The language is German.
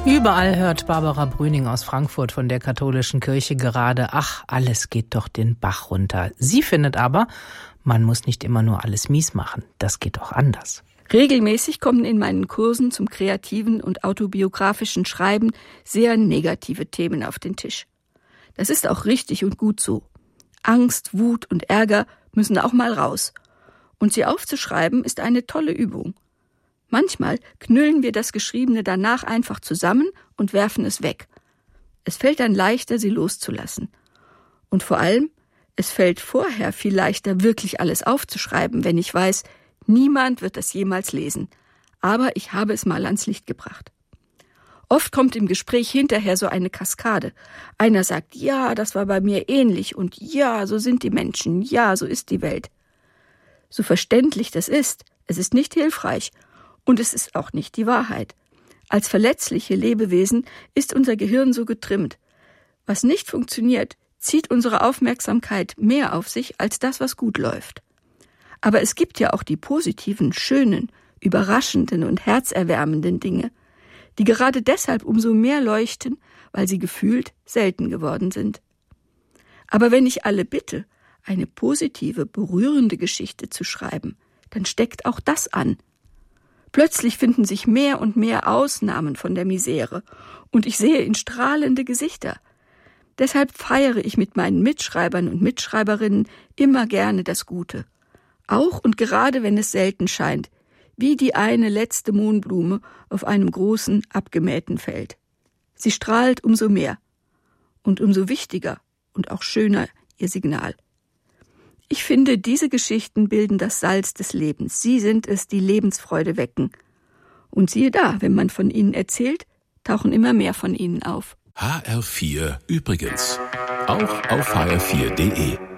Überall hört Barbara Brüning aus Frankfurt von der katholischen Kirche gerade, ach, alles geht doch den Bach runter. Sie findet aber, man muss nicht immer nur alles mies machen. Das geht auch anders. Regelmäßig kommen in meinen Kursen zum kreativen und autobiografischen Schreiben sehr negative Themen auf den Tisch. Das ist auch richtig und gut so. Angst, Wut und Ärger müssen auch mal raus. Und sie aufzuschreiben ist eine tolle Übung. Manchmal knüllen wir das Geschriebene danach einfach zusammen und werfen es weg. Es fällt dann leichter, sie loszulassen. Und vor allem, es fällt vorher viel leichter, wirklich alles aufzuschreiben, wenn ich weiß, niemand wird das jemals lesen. Aber ich habe es mal ans Licht gebracht. Oft kommt im Gespräch hinterher so eine Kaskade. Einer sagt, ja, das war bei mir ähnlich und ja, so sind die Menschen, ja, so ist die Welt. So verständlich das ist, es ist nicht hilfreich. Und es ist auch nicht die Wahrheit. Als verletzliche Lebewesen ist unser Gehirn so getrimmt. Was nicht funktioniert, zieht unsere Aufmerksamkeit mehr auf sich als das, was gut läuft. Aber es gibt ja auch die positiven, schönen, überraschenden und herzerwärmenden Dinge, die gerade deshalb umso mehr leuchten, weil sie gefühlt selten geworden sind. Aber wenn ich alle bitte, eine positive, berührende Geschichte zu schreiben, dann steckt auch das an. Plötzlich finden sich mehr und mehr Ausnahmen von der Misere und ich sehe in strahlende Gesichter. Deshalb feiere ich mit meinen Mitschreibern und Mitschreiberinnen immer gerne das Gute. Auch und gerade wenn es selten scheint, wie die eine letzte Mohnblume auf einem großen, abgemähten Feld. Sie strahlt umso mehr und umso wichtiger und auch schöner ihr Signal. Ich finde, diese Geschichten bilden das Salz des Lebens. Sie sind es, die Lebensfreude wecken. Und siehe da, wenn man von ihnen erzählt, tauchen immer mehr von ihnen auf. HR4 übrigens. Auch auf hr4.de.